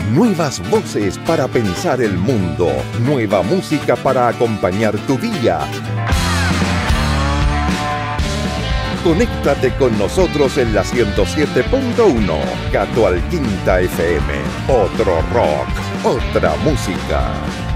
Nuevas voces para pensar el mundo. Nueva música para acompañar tu día. Conéctate con nosotros en la 107.1 Gato Alquinta FM. Otro rock, otra música.